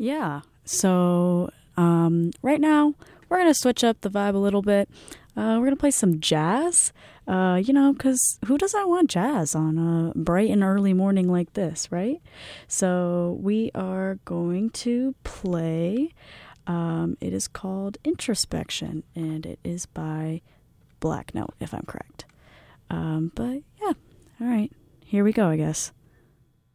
Yeah. So right now, we're going to switch up the vibe a little bit. We're going to play some jazz, because who doesn't want jazz on a bright and early morning like this, right? So we are going to play, it is called Introspection, and it is by Black Note, if I'm correct. But yeah, all right, here we go, I guess.